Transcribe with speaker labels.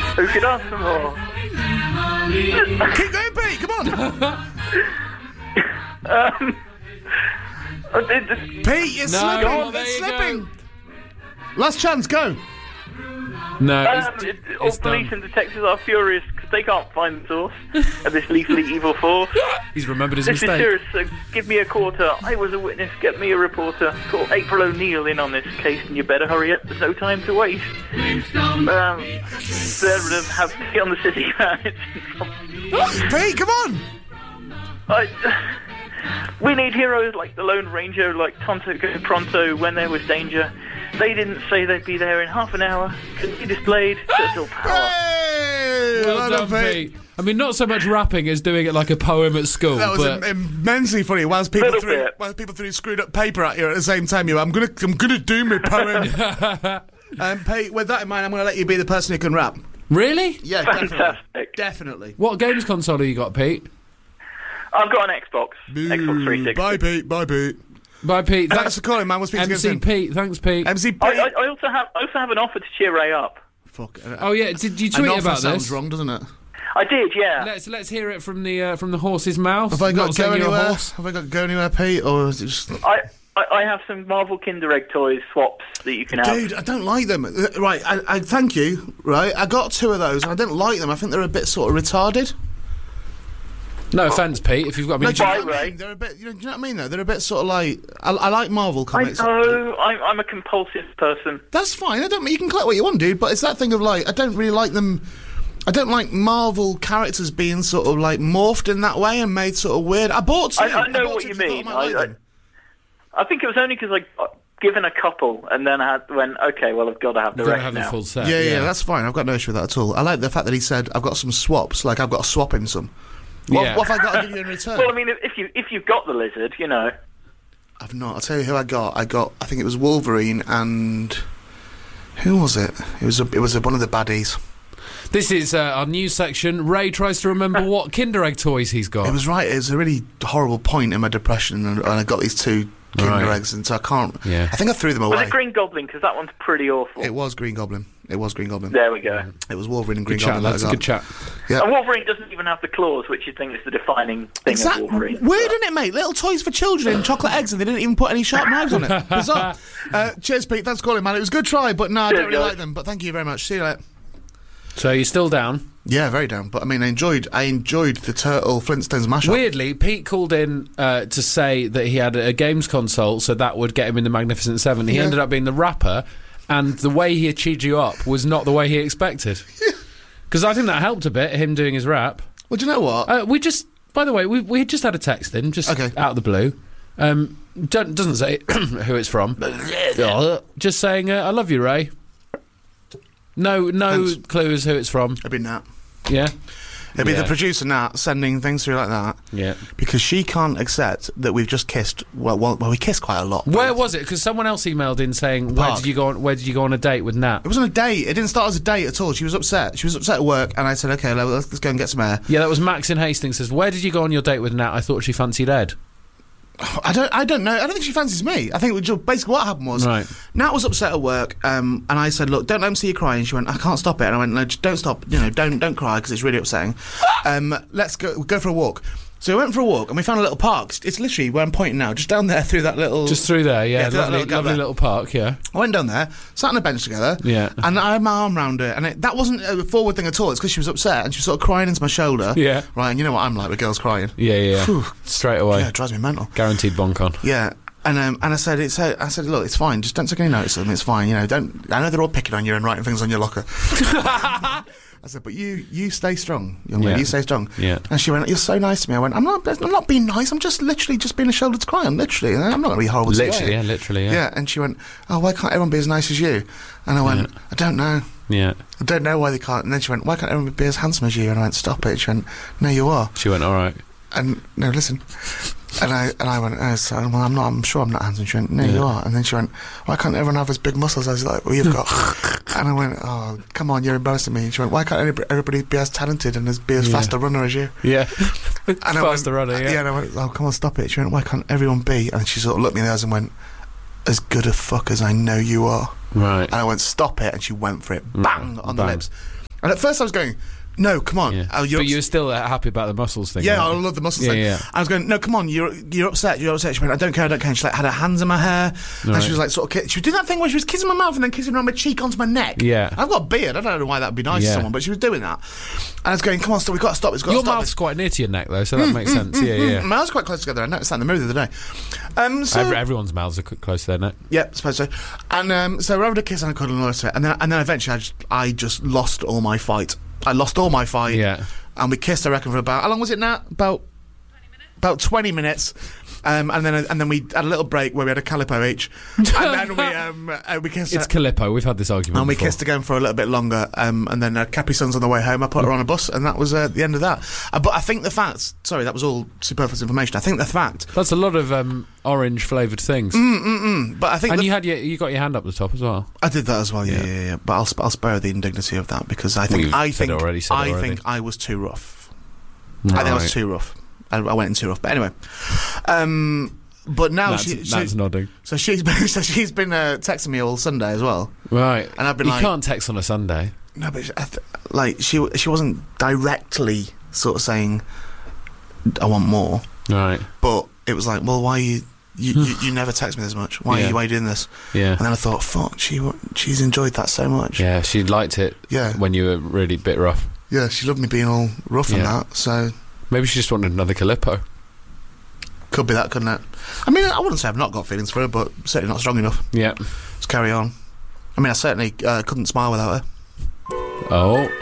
Speaker 1: Who could ask for more?
Speaker 2: Keep going, Pete, come on. Pete, you're slipping.
Speaker 3: there
Speaker 2: It's
Speaker 3: you
Speaker 2: slipping. Last chance, go.
Speaker 3: No,
Speaker 1: All
Speaker 3: it's
Speaker 1: police
Speaker 3: done.
Speaker 1: and detectives are furious because they can't find the source of this lethally evil force.
Speaker 3: He's remembered his
Speaker 1: This is
Speaker 3: mistake.
Speaker 1: serious, so give me a quarter. I was a witness, get me a reporter. Call April O'Neil in on this case, and you better hurry up, there's no time to waste. Instead of have Pete on the city man.
Speaker 2: Pete, come on.
Speaker 1: We need heroes like the Lone Ranger, like Tonto Go Pronto when there was danger. They didn't say they'd be there in half an hour. Could be displayed turtle power.
Speaker 2: Hey,
Speaker 3: Well done, Pete. I mean, not so much rapping as doing it like a poem at school.
Speaker 2: That was
Speaker 3: but
Speaker 2: immensely funny. Whilst people
Speaker 1: Little
Speaker 2: threw
Speaker 1: bit.
Speaker 2: screwed up paper at you at the same time, I'm gonna do my poem. Pete, with that in mind, I'm gonna let you be the person who can rap.
Speaker 3: Really?
Speaker 2: Yeah,
Speaker 1: Fantastic.
Speaker 2: definitely.
Speaker 3: What games console have you got, Pete?
Speaker 1: I've got an Xbox. Xbox 360.
Speaker 2: Bye, Pete. Bye, Pete.
Speaker 3: Bye, Pete.
Speaker 2: Thanks for calling, man. We'll speak to you
Speaker 3: MC
Speaker 2: again
Speaker 3: Pete. Thanks, Pete.
Speaker 2: soon. MC Pete.
Speaker 1: I also have an offer to cheer Ray up.
Speaker 2: Fuck.
Speaker 3: Oh yeah, did you
Speaker 2: An
Speaker 3: tweet
Speaker 2: offer
Speaker 3: about
Speaker 2: sounds
Speaker 3: this?
Speaker 2: wrong, doesn't it?
Speaker 1: I did, yeah.
Speaker 3: Let's hear it from the horse's mouth.
Speaker 2: Have I got
Speaker 3: Not
Speaker 2: to go
Speaker 3: saying you're a
Speaker 2: anywhere?
Speaker 3: horse.
Speaker 2: Have I got to go anywhere, Pete? Or is it just...
Speaker 1: I have some Marvel Kinder Egg toys swaps that you can have.
Speaker 2: Dude, I don't like them. Right, I thank you. Right, I got 2 of those, and I didn't like them. I think they're a bit sort of retarded.
Speaker 3: No offence, Pete. If you've got, I mean,
Speaker 2: No, do you know
Speaker 1: Bye,
Speaker 2: what I
Speaker 1: Ray.
Speaker 2: mean? They're a bit. Do you know what I mean? Though they're a bit sort of like. I like Marvel
Speaker 1: I
Speaker 2: comics.
Speaker 1: know, I'm a compulsive person.
Speaker 2: That's fine. I don't. You can collect what you want, dude. But it's that thing of like, I don't really like them. I don't like Marvel characters being sort of like morphed in that way and made sort of weird. I bought 2.
Speaker 1: I know
Speaker 2: bought
Speaker 1: what
Speaker 2: 2
Speaker 1: you
Speaker 2: 'cause I thought
Speaker 1: mean.
Speaker 2: I might like them.
Speaker 1: I think it was only because I got given a couple and then I went, okay, well, I've got to have the
Speaker 3: you've got to
Speaker 1: rest
Speaker 3: have
Speaker 1: now.
Speaker 3: the full set.
Speaker 2: Yeah, that's fine. I've got no issue with that at all. I like the fact that he said, I've got some swaps, like I've got to swap him some.
Speaker 3: Yeah.
Speaker 2: What have I got to give you in return?
Speaker 1: Well, I mean, if you've got the lizard, you know.
Speaker 2: I've not. I'll tell you who I got. I think it was Wolverine and... Who was it? It was one of the baddies.
Speaker 3: This is our news section. Ray tries to remember what Kinder Egg toys he's got.
Speaker 2: It was right. It was a really horrible point in my depression, and I got these 2 Kinder
Speaker 3: Right.
Speaker 2: Eggs, and so I can't...
Speaker 3: Yeah.
Speaker 2: I think I threw them away.
Speaker 1: Was it Green Goblin? Because that one's pretty awful.
Speaker 2: It was Green Goblin. There
Speaker 1: There we go.
Speaker 2: It was Wolverine and Green
Speaker 3: Good chat,
Speaker 2: Goblin.
Speaker 3: lads.
Speaker 2: that I
Speaker 3: Good
Speaker 2: got.
Speaker 3: chat.
Speaker 2: Yeah.
Speaker 1: And Wolverine doesn't even have the claws, which you think is the defining thing
Speaker 2: Exactly.
Speaker 1: of Wolverine.
Speaker 2: Weird, isn't it, mate? Little toys for children in chocolate eggs, and they didn't even put any sharp knives on it. Bizarre. Cheers, Pete. Thanks for calling, man. It was a good try, but no, I don't
Speaker 1: Cheers,
Speaker 2: really
Speaker 1: guys.
Speaker 2: like them. But thank you very much. See you later.
Speaker 3: So you're still down?
Speaker 2: Yeah, very down. But I mean, I enjoyed the Turtle Flintstones mashup.
Speaker 3: Weirdly, Pete called in to say that he had a games console, so that would get him in the Magnificent Seven. He ended up being the rapper, and the way he achieved you up was not the way he expected. Because I think that helped a bit, him doing his rap.
Speaker 2: Well, do you know what?
Speaker 3: By the way, we just had a text in, just
Speaker 2: Okay.
Speaker 3: out of the blue. Doesn't say who it's from. Just saying, I love you, Ray. No
Speaker 2: Thanks.
Speaker 3: clue as who it's from.
Speaker 2: It'd be Nat.
Speaker 3: Yeah?
Speaker 2: It'd be
Speaker 3: Yeah.
Speaker 2: the producer Nat sending things through like that.
Speaker 3: Yeah.
Speaker 2: Because she can't accept that we've just kissed. Well, we kissed quite a lot.
Speaker 3: Where was it? Because someone else emailed in saying, where
Speaker 2: Park.
Speaker 3: did you go on a date with Nat?
Speaker 2: It wasn't a date. It didn't start as a date at all. She was upset. She was upset at work, and I said, "Okay, let's go and get some air."
Speaker 3: Yeah, that was Max in Hastings. Says, where did you go on your date with Nat? I thought she fancied Ed.
Speaker 2: I don't know. I don't think she fancies me. I think basically what happened was
Speaker 3: Right.
Speaker 2: Nat was upset at work, and I said, "Look, don't let me see you crying." She went, "I can't stop it." And I went, "No, just don't stop. Don't cry because it's really upsetting. Let's go for a walk." So we went for a walk, and we found a little park. It's literally where I'm pointing now, just down there through that little...
Speaker 3: Just through there, yeah.
Speaker 2: through that
Speaker 3: Lovely,
Speaker 2: little gap
Speaker 3: lovely
Speaker 2: there.
Speaker 3: little park, yeah.
Speaker 2: I went down there, sat on a bench together,
Speaker 3: Yeah.
Speaker 2: and I had my arm round her, and that wasn't a forward thing at all. It's because she was upset, and she was sort of crying into my shoulder.
Speaker 3: Yeah.
Speaker 2: Right, and you know what I'm like with girls crying.
Speaker 3: Yeah.
Speaker 2: Phew.
Speaker 3: Straight away.
Speaker 2: Yeah, it drives me mental.
Speaker 3: Guaranteed bonk on.
Speaker 2: Yeah. And I said, look, it's fine. Just don't take any notice of them. It's fine. I know they're all picking on you and writing things on your locker. I said, but you stay strong, young man.
Speaker 3: Yeah.
Speaker 2: You stay strong.
Speaker 3: Yeah.
Speaker 2: And she went, "You're so nice to me." I went, I'm not being nice. I'm just literally just being a shoulder to cry on. Literally, I'm not going to be horrible.
Speaker 3: Literally,
Speaker 2: to
Speaker 3: literally, yeah.
Speaker 2: Yeah. And she went, "Oh, why can't everyone be as nice as you?" And I went, "I don't know.
Speaker 3: Yeah.
Speaker 2: I don't know why they can't." And then she went, "Why can't everyone be as handsome as you?" And I went, "Stop it." She went, "No, you are."
Speaker 3: She went, all right.
Speaker 2: And no, listen. And I went, "Oh, so, well, I'm sure I'm not handsome." She went, "No, you are." And then she went, "Why can't everyone have as big muscles as like well, you've got?" And I went, "Oh, come on, you're embarrassing me." And she went, "Why can't everybody be as talented and be as fast a runner as you?"
Speaker 3: Yeah.
Speaker 2: And I
Speaker 3: Faster
Speaker 2: went,
Speaker 3: runner, yeah.
Speaker 2: And I went, "Oh, come on, stop it." She went, "Why can't everyone be?" And she sort of looked me in the eyes and went, "As good a fuck as I know you are."
Speaker 3: Right.
Speaker 2: And I went, "Stop it." And she went for it. Bang! On the
Speaker 3: Bang.
Speaker 2: lips. And at first I was going, no, come on.
Speaker 3: Yeah.
Speaker 2: Oh,
Speaker 3: But you were still happy about the muscles thing.
Speaker 2: Yeah, I
Speaker 3: weren't you?
Speaker 2: love the muscles
Speaker 3: Yeah,
Speaker 2: thing.
Speaker 3: yeah.
Speaker 2: I was going, no, come on, you're upset. She went, I don't care. And she like had her hands in my hair, and
Speaker 3: Right.
Speaker 2: she was like sort of, she was doing that thing where she was kissing my mouth and then kissing around my cheek onto my neck.
Speaker 3: Yeah.
Speaker 2: I've got a beard. I don't know why that would be nice to
Speaker 3: Yeah.
Speaker 2: someone, but she was doing that. And I was going, come on, stop. We've got to stop. It's got
Speaker 3: Your
Speaker 2: to stop.
Speaker 3: mouth's quite near to your neck, though, so that makes sense. Yeah.
Speaker 2: My mouths are quite close together. I noticed that in the mirror the other day. So
Speaker 3: Everyone's mouths are close to their neck.
Speaker 2: yeah, I suppose so. And so we're having a kiss and a cuddle and all the rest of it. And then eventually I just lost all my fight. I lost all my fight.
Speaker 3: Yeah.
Speaker 2: And we kissed, I reckon, for about, how long was it now? About 20 minutes. And then we had a little break where we had a Calippo each. And then we kissed.
Speaker 3: It's Calippo. We've had this argument
Speaker 2: And we
Speaker 3: before.
Speaker 2: kissed again for a little bit longer. And then Capri Sun's on the way home. I put her on a bus, and that was the end of that. But I think the fact, sorry, that was all superfluous information. I think the fact.
Speaker 3: That's a lot of orange flavoured things.
Speaker 2: But I think.
Speaker 3: And you got your hand up the top as well.
Speaker 2: I did that as well, yeah. But I'll spare the indignity of that because I think
Speaker 3: You've said it already.
Speaker 2: think I was too rough. I think I was too rough. I went in too rough. But anyway, but now
Speaker 3: That's nodding.
Speaker 2: So she's been texting me all Sunday as well.
Speaker 3: Right.
Speaker 2: And I've been
Speaker 3: you
Speaker 2: like,
Speaker 3: can't text on a Sunday.
Speaker 2: no, but she wasn't directly sort of saying I want more,
Speaker 3: Right.
Speaker 2: but it was like, well, why you never text me this much? Why are you doing this?
Speaker 3: Yeah.
Speaker 2: And then I thought, fuck, she's enjoyed that so much.
Speaker 3: Yeah, she liked it.
Speaker 2: Yeah.
Speaker 3: When you were really a bit rough.
Speaker 2: Yeah, she loved me being all rough and that. So
Speaker 3: Maybe she just wanted another Calippo.
Speaker 2: could be that, couldn't it? I mean, I wouldn't say I've not got feelings for her, but certainly not strong enough.
Speaker 3: Yeah.
Speaker 2: Let's carry on. I mean, I certainly couldn't smile without her.
Speaker 3: Oh.